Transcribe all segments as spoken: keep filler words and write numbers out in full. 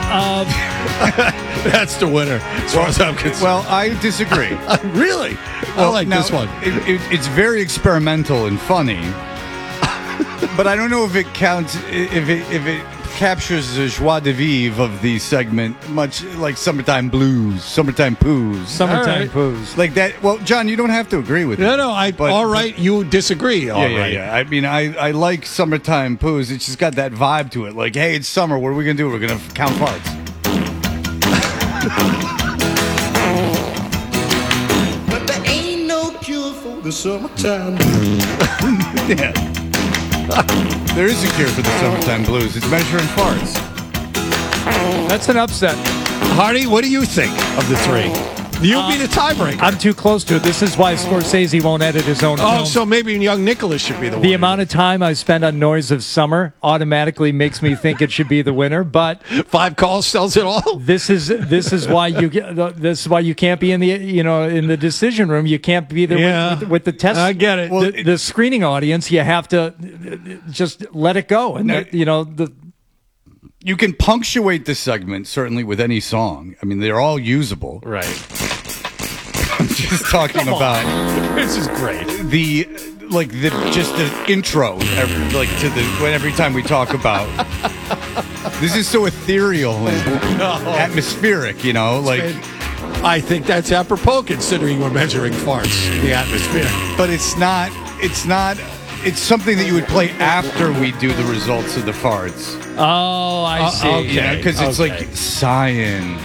Um, That's the winner, as far as I'm concerned. Well, I disagree. Really? I like now, this one. It, it, it's very experimental and funny, but I don't know if it counts. If it if it captures the joie de vivre of the segment, much like "Summertime Blues," "Summertime Poos," Summertime right. poos. like that. Well, John, you don't have to agree with No, me. no, I, But- all right, you disagree. All Yeah, right. yeah, yeah. I mean, I, I like "Summertime Poos." It's just got that vibe to it. Like, hey, it's summer. What are we gonna do? We're gonna count farts. But there ain't no cure for the summertime. Yeah. There is a cure for the summertime blues. It's measuring farts. That's an upset. Hardy, what do you think of the three? You'll be the tiebreaker. I'm too close to it. This is why Scorsese won't edit his own oh, film. so maybe young Nicholas should be the, The one. amount of time I spend on Noise of Summer automatically makes me think it should be the winner. But Five calls sells it all. this is this is why you get this is why you can't be in the you know in the decision room. You can't be there Yeah. with, with, with the test. I get it. The, Well, the screening audience. You have to uh, just let it go, and No. you know the. You can punctuate this segment certainly with any song. I mean, they're all usable. Right. I'm just talking about This is great. the like the just the intro every, like to the when every time we talk about this is so ethereal and atmospheric, you know, like I think that's apropos considering we're measuring farts, the atmosphere. but it's not it's not it's something that you would play after we do the results of the farts. Oh, I Uh, see. okay. You know, because it's okay. like science.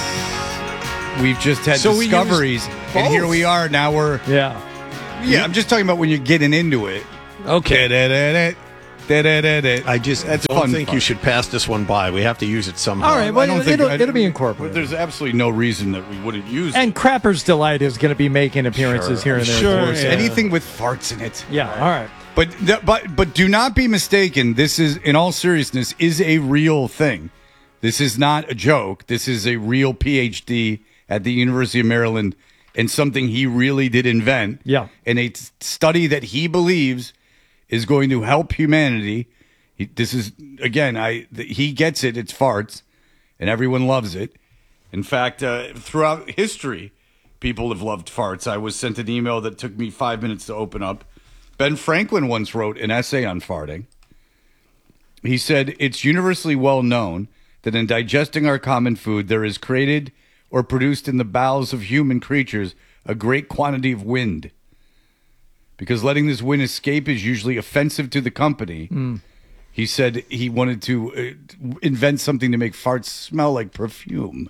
We've just had So we use discoveries, and here both. we are. Now we're Yeah. yeah. I'm just talking about when you're getting into it. Okay. Da-da-da-da, da-da-da-da. I just That's don't fun, think fun. you should pass this one by. We have to use it somehow. All right. I Well, don't it'll, think- I- it'll be incorporated. There's absolutely no reason that we wouldn't use And Crapper's Delight is going to be making appearances here and there. Sure, too. it. yeah. Anything with farts in it. Yeah. All right. But th- but but do not be mistaken. This is, in all seriousness, is a real thing. This is not a joke. This is a real P H D at the University of Maryland, and something he really did invent. Yeah. And a t- study that he believes is going to help humanity. He, this is again, I th- he gets it. It's farts, and everyone loves it. In fact, uh, throughout history, people have loved farts. I was sent an email that took me five minutes to open up. Ben Franklin once wrote an essay on farting. He said, it's universally well known that in digesting our common food, there is created or produced in the bowels of human creatures a great quantity of wind. Because letting this wind escape is usually offensive to the company. He said he wanted to uh, invent something to make farts smell like perfume.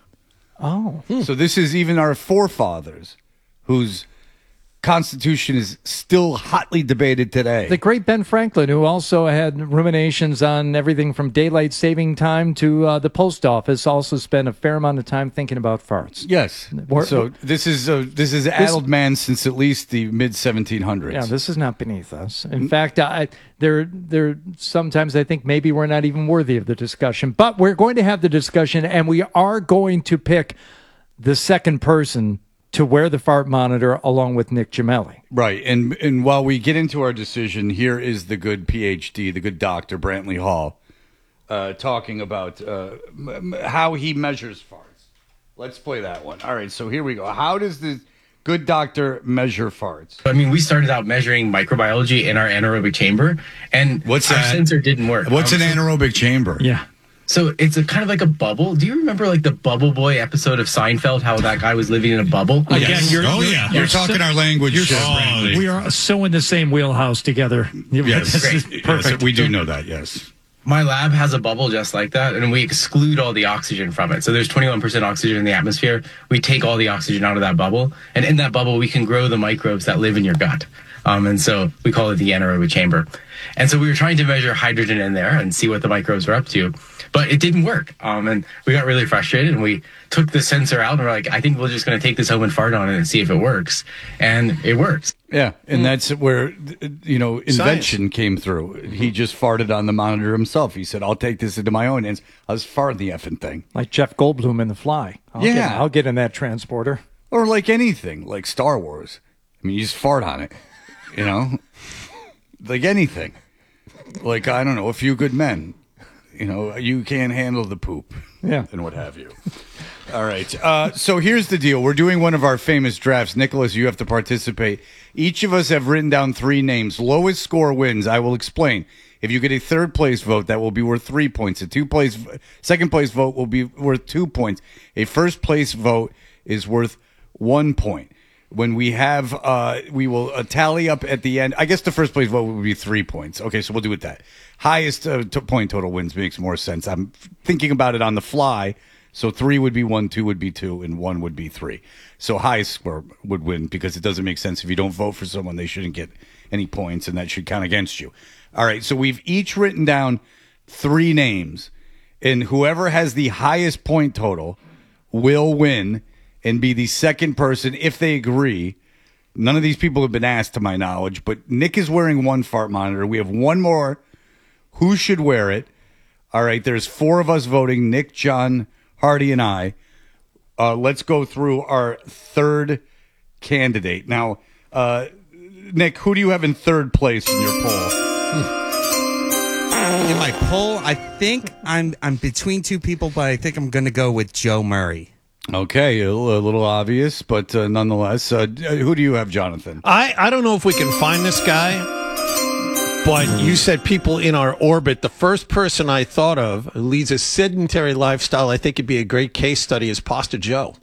Oh. So this is even our forefathers whose Constitution is still hotly debated today. The great Ben Franklin, who also had ruminations on everything from daylight saving time to uh, the post office, also spent a fair amount of time thinking about farts. Yes. We're- so this is a, this is addled man since at least the mid seventeen hundreds. Yeah, this is not beneath us. In fact, I, there, there. Sometimes I think maybe we're not even worthy of the discussion. But we're going to have the discussion, and we are going to pick the second person to wear the fart monitor along with Nick Gemelli. Right. And and while we get into our decision, here is the good P H D, the good doctor, Brantley Hall, uh, talking about uh, m- m- how he measures farts. Let's play that one. All right, so here we go. How does the good doctor measure farts? I mean, we started out measuring microbiology in our anaerobic chamber, and What's our that? sensor didn't work. What's Um, an anaerobic chamber? Yeah. So it's a kind of like a bubble. Do you remember like the Bubble Boy episode of Seinfeld? How that guy was living in a bubble? Again, you're, Oh, yeah. You're talking our language. You're uh, so- Brantley. we are so in the same wheelhouse together. Yes. This is Yes, perfect. we do know that, yes. My lab has a bubble just like that, and we exclude all the oxygen from it. So there's twenty-one percent oxygen in the atmosphere. We take all the oxygen out of that bubble, and in that bubble, we can grow the microbes that live in your gut. Um, and so we call it the anaerobic chamber. And so we were trying to measure hydrogen in there and see what the microbes were up to, but it didn't work. Um, and we got really frustrated, and we took the sensor out, and we're like, I think we're just going to take this home and fart on it and see if it works. And it works. Yeah, and that's where, you know, invention came through. He just farted on the monitor himself. He said, I'll take this into my own hands. I was farting the effing thing. Like Jeff Goldblum in The Fly. I'll Yeah. Get, I'll get in that transporter. Or like anything, like Star Wars. I mean, you just fart on it, you know? Like anything. Like, I don't know, A Few Good Men. you know, you can't handle the poop. Yeah. And what have you. All right. Uh, so here's the deal. We're doing one of our famous drafts. Nicholas, you have to participate. Each of us have written down three names. Lowest score wins. I will explain. If you get a third place vote, that will be worth three points. A two place, second place vote will be worth two points. A first place vote is worth one point. When we have, uh, we will uh, tally up at the end. I guess the first place vote would be three points. Okay, so we'll do it that. Highest uh, t- point total wins makes more sense. I'm thinking about it on the fly. So three would be one, two would be two, and one would be three. So highest score would win because it doesn't make sense if you don't vote for someone, they shouldn't get any points, and that should count against you. All right, so we've each written down three names, and whoever has the highest point total will win and be the second person if they agree. None of these people have been asked to my knowledge, but Nick is wearing one fart monitor. We have one more. Who should wear it? All right, there's four of us voting, Nick, John, Hardy, and I. Uh, let's go through our third candidate. Now, uh, Nick, who do you have in third place in your poll? In my poll, I think I'm I'm between two people, but I think I'm going to go with Joe Murray. Okay, a little, a little obvious, but uh, nonetheless, uh, who do you have, Jonathan? I, I don't know if we can find this guy, but you said people in our orbit. The first person I thought of who leads a sedentary lifestyle, I think it'd be a great case study, is Pasta Joe.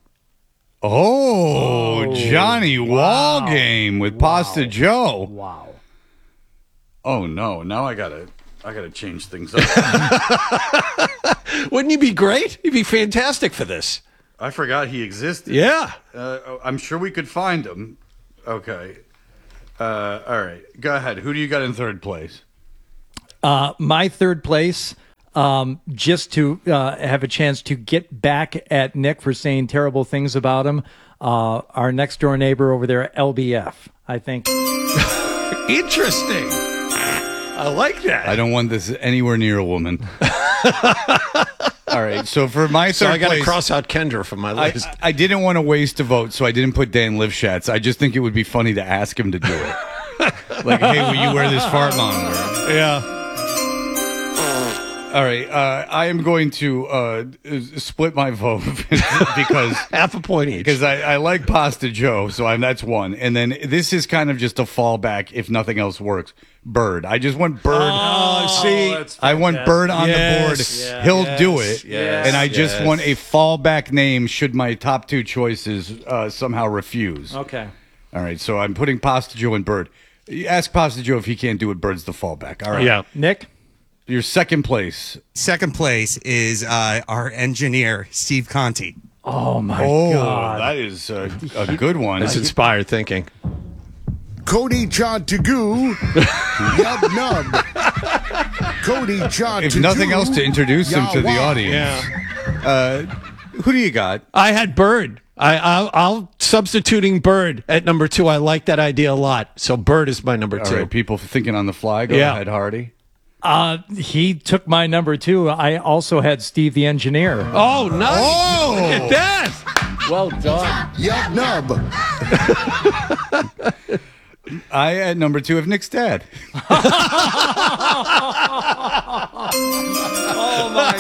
Oh, Johnny Wall game with Pasta Joe. Wow. Oh no! Now I gotta, I gotta change things up. Wouldn't he be great? He'd be fantastic for this. I forgot he existed. Yeah. Uh, I'm sure we could find him. Okay. Uh, all right. Go ahead. Who do you got in third place? Uh, my third place, um, just to uh, have a chance to get back at Nick for saying terrible things about him. Uh, our next door neighbor over there, L B F. I think. Interesting. I like that. I don't want this anywhere near a woman. All right. So for my So third I got to place, cross out Kendra from my I, list. I didn't want to waste a vote, so I didn't put Dan Lifshatz. I just think it would be funny to ask him to do it. Like, hey, will you wear this fart monitor? yeah. All right. Uh, I am going to uh, split my vote because Half a point each. because I, I like Pasta Joe, so I'm, that's one. And then this is kind of just a fallback if nothing else works. Bird. I just want Bird. Oh, see. I want Bird on the board. Yes, yeah, He'll yes, do it. yes, and I just yes. want a fallback name should my top two choices uh, somehow refuse. Okay. All right. So I'm putting Pasta Joe and Bird. You ask Pasta Joe if he can't do it. Bird's the fallback. All right. Yeah. Nick? Your second place. Second place is uh, our engineer, Steve Conti. Oh, my Oh, God. that is a, a good one. That's inspired thinking. Cody John Tagoo, Yub Nub. Cody John If Tagoo, nothing else, to introduce him to the Yawa. audience. Uh, who do you got? I had Bird. I, I'll, I'll substituting Bird at number two. I like that idea a lot. So Bird is my number All two. right, people thinking on the fly. Go Yeah. ahead, Hardy. Uh, he took my number two. I also had Steve the engineer. Oh, nice. Oh! Look at that. Well done. Yub Nub. I at number two have Nick's dad. Oh, my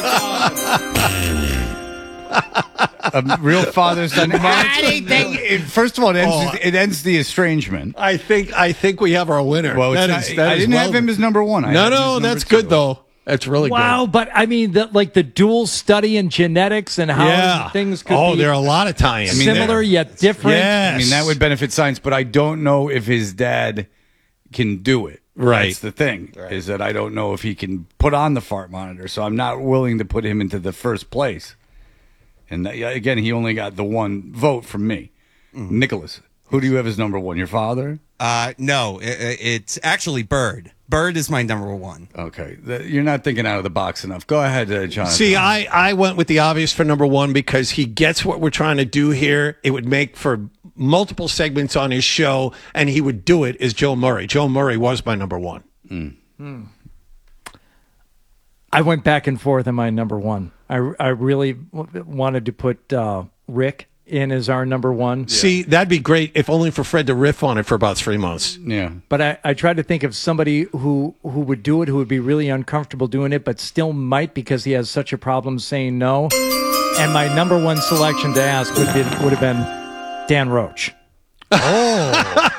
God. A real father son. First of all, it ends, Oh. it ends the estrangement. I think I think we have our winner. Well, it's That not, is- that I is didn't well have him done. as number one. I No, had him as no, number that's two. good though. That's really Wow, good. but I mean, the, like the dual study in genetics and how Yeah. things could oh, be there are a lot of tie-ins. mean, similar there- yet different. Yes. I mean, that would benefit science, but I don't know if his dad can do it. Right. That's the thing, is that I don't know if he can put on the fart monitor, so I'm not willing to put him into the first place. And that, yeah, again, he only got the one vote from me. Nicholas, who do you have as number one? Your father? Uh, no, i- i- it's actually Bird. Bird is my number one. Okay. The- you're not thinking out of the box enough. Go ahead, uh, Jonathan. See, I, I went with the obvious for number one because he gets what we're trying to do here. It would make for multiple segments on his show, and he would do it is Joe Murray. Joe Murray was my number one. I went back and forth on my number one. I, I really w- wanted to put uh, Rick in as our number one. See, that'd be great if only for Fred to riff on it for about three months. Yeah. But I, I tried to think of somebody who, who would do it, who would be really uncomfortable doing it, but still might because he has such a problem saying no. And my number one selection to ask would, be, would have been Dan Roach. Oh.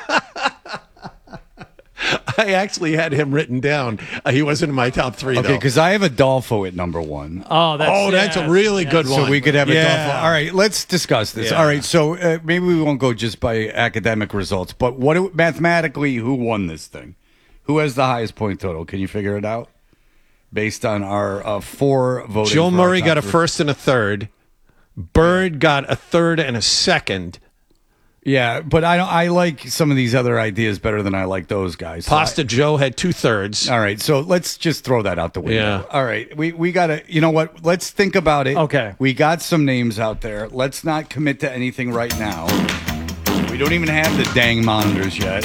I actually had him written down. Uh, he wasn't in my top three, Okay, though. because I have Adolfo at number one. Oh, that's, Oh, that's yeah, a really good one. So we could have Yeah. Adolfo. All right, let's discuss this. Yeah. All right, so uh, maybe we won't go just by academic results, but what do- mathematically, who won this thing? Who has the highest point total? Can you figure it out? Based on our uh, four voting. Joe for our Murray top got a three. first and a third. Bird got a third and a second. Yeah, but I don't, I like some of these other ideas better than I like those guys. So Pasta Joe had two thirds. I- all right, so let's just throw that out the window. Yeah. All right, we we gotta. You know what? Let's think about it. Okay. We got some names out there. Let's not commit to anything right now. We don't even have the dang monitors yet.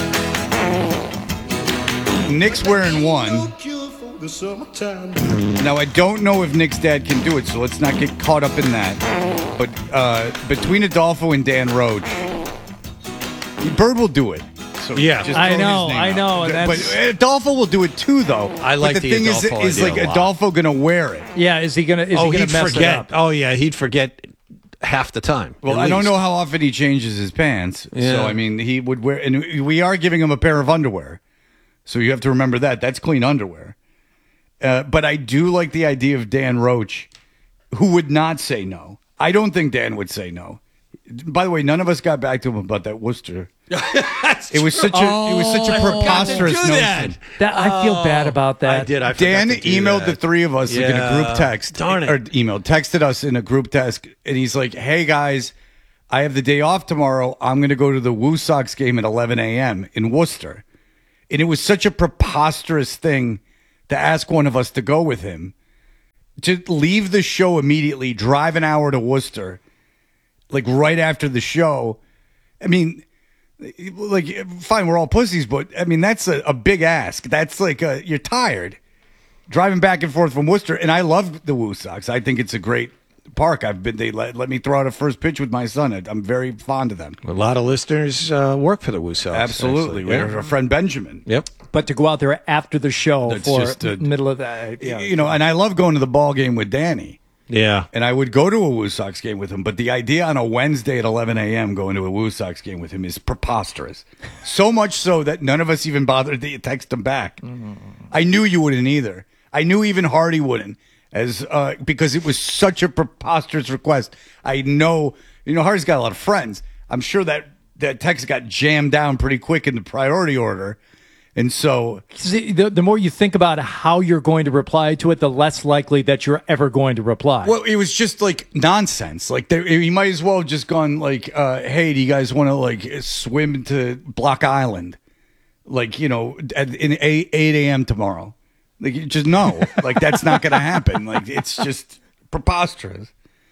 Nick's wearing one. Cure for the summertime. Now, I don't know if Nick's dad can do it, so let's not get caught up in that. But uh, between Adolfo and Dan Roach, Bird will do it. So Yeah. just I throw his know, name I out. know, and But that's- Adolfo will do it too, though. I like but the, the thing Adolfo is, is idea like a lot. Adolfo going to wear it. Yeah, is he gonna? Is oh, he gonna he'd mess forget. it up? Oh, yeah, he'd forget half the time. Well, at I don't least. know how often he changes his pants. Yeah. So, I mean, he would wear, and we are giving him a pair of underwear. So you have to remember that. That's clean underwear. Uh, but I do like the idea of Dan Roach, who would not say no. I don't think Dan would say no. By the way, none of us got back to him about that Worcester. It was such a it was such a preposterous do that. notion. That I feel bad about that. I did. I forgot Dan to do emailed that. the three of us like in a Yeah. group text. Darn it. Or emailed, texted us in a group text, and he's like, "Hey guys, I have the day off tomorrow. I'm going to go to the Woo Sox game at eleven a.m. in Worcester." And it was such a preposterous thing to ask one of us to go with him, to leave the show immediately, drive an hour to Worcester, like right after the show. I mean, like, fine, we're all pussies, but I mean, that's a, a big ask. That's like, a, you're tired driving back and forth from Worcester. And I love the Woo Sox. I think it's a great park. I've been, they let, let me throw out a first pitch with my son. I'm very fond of them. A lot of listeners uh, work for the Woo Sox. Absolutely. actually. We have Yeah. our friend Benjamin. Yep. But to go out there after the show That's for just a- middle of that, yeah. You know, and I love going to the ball game with Danny. Yeah. And I would go to a Woo Sox game with him, but the idea on a Wednesday at eleven a.m. going to a Woo Sox game with him is preposterous. So much so that none of us even bothered to text him back. I knew you wouldn't either. I knew even Hardy wouldn't, as uh, because it was such a preposterous request. I know, you know, Hardy's got a lot of friends. I'm sure that that text got jammed down pretty quick in the priority order. And so, See, the, the more you think about how you're going to reply to it, the less likely that you're ever going to reply. well, it was just like nonsense. Like there, he might as well have just gone like, uh, "Hey, do you guys want to like swim to Block Island? Like, you know, at, in eight a.m. tomorrow? Like, you just no. Like that's not going to happen. Like it's just preposterous.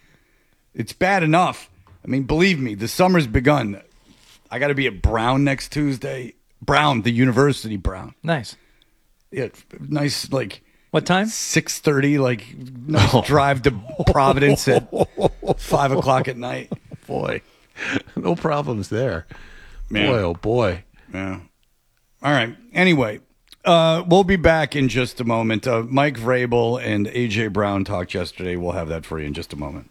It's bad enough. I mean, believe me, the summer's begun. I got to be at Brown next Tuesday. Brown, the University Brown. Nice. Yeah, nice like. What time? Six thirty, like nice drive to Providence at five o'clock at night. Boy, no problems there. Man. Boy, oh boy. Yeah. All right. Anyway, uh, we'll be back in just a moment. Uh, Mike Vrabel and A J Brown talked yesterday. We'll have that for you in just a moment.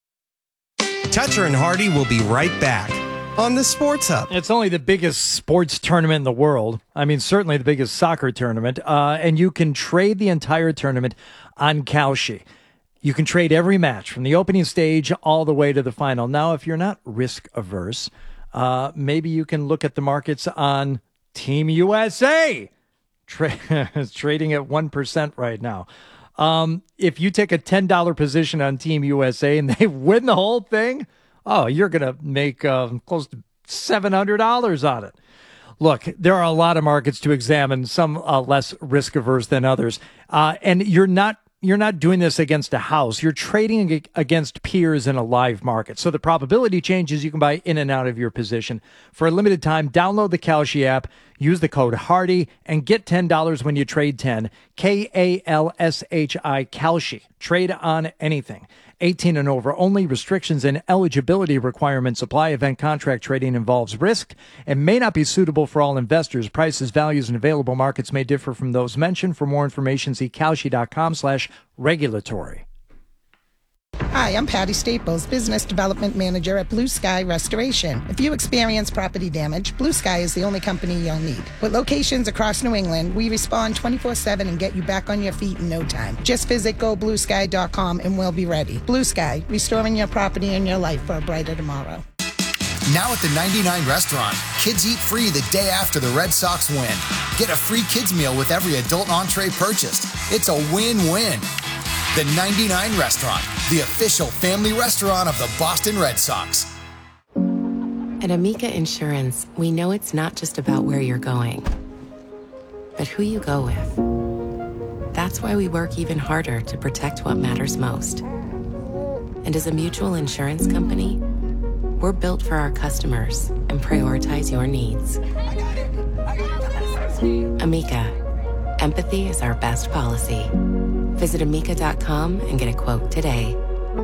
Toucher and Hardy will be right back on the Sports Hub. It's only the biggest sports tournament in the world. I mean, certainly the biggest soccer tournament. Uh, and you can trade the entire tournament on Kalshi. You can trade every match from the opening stage all the way to the final. Now, if you're not risk averse, uh, maybe you can look at the markets on Team U S A. Tra- it's trading at one percent right now. Um, if you take a ten dollars position on Team U S A and they win the whole thing, oh, you're going to make uh, close to seven hundred dollars on it. Look, there are a lot of markets to examine, some uh, less risk averse than others. Uh, and you're not you're not doing this against a house. You're trading ag- against peers in a live market. So the probability changes. You can buy in and out of your position. For a limited time, download the Kalshi app, use the code HARDY, and get ten dollars when you trade ten. K A L S H I, Kalshi. Trade on anything. eighteen and over only. Restrictions and eligibility requirements apply. Event contract trading involves risk and may not be suitable for all investors. Prices, values, and available markets may differ from those mentioned. For more information, see Kalshi.com slash regulatory. Hi, I'm Patty Staples, Business Development Manager at Blue Sky Restoration. If you experience property damage, Blue Sky is the only company you'll need. With locations across New England, we respond twenty-four seven and get you back on your feet in no time. Just visit go blue sky dot com and we'll be ready. Blue Sky, restoring your property and your life for a brighter tomorrow. Now at the ninety-nine Restaurant, kids eat free the day after the Red Sox win. Get a free kids meal with every adult entree purchased. It's a win-win. The ninety-nine Restaurant, the official family restaurant of the Boston Red Sox. At Amica Insurance, we know it's not just about where you're going, but who you go with. That's why we work even harder to protect what matters most. And as a mutual insurance company, we're built for our customers and prioritize your needs. Amica, empathy is our best policy. Visit amica dot com and get a quote today.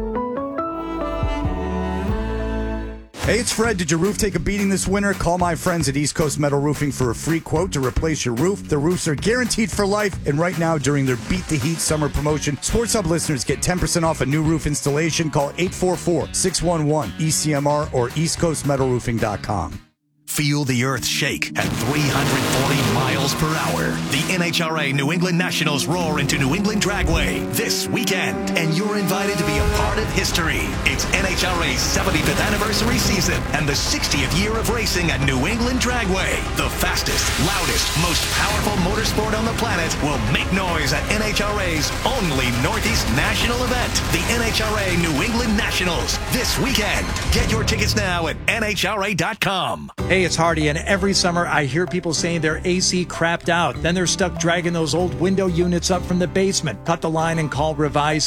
Hey, it's Fred. Did your roof take a beating this winter? Call my friends at East Coast Metal Roofing for a free quote to replace your roof. Their roofs are guaranteed for life, and right now, during their Beat the Heat summer promotion, Sports Hub listeners get ten percent off a new roof installation. Call eight four four, six one one, E C M R or east coast metal roofing dot com. Feel the earth shake at three hundred forty miles per hour. The N H R A New England Nationals roar into New England Dragway this weekend, and you're invited to be a part of history. It's N H R A's seventy-fifth anniversary season and the sixtieth year of racing at New England Dragway. The fastest, loudest, most powerful motorsport on the planet will make noise at N H R A's only Northeast national event, the N H R A New England Nationals, this weekend. Get your tickets now at N H R A dot com. Hey, it's Hardy, and every summer I hear people saying their A C crapped out. Then they're stuck dragging those old window units up from the basement. Cut the line and call Revise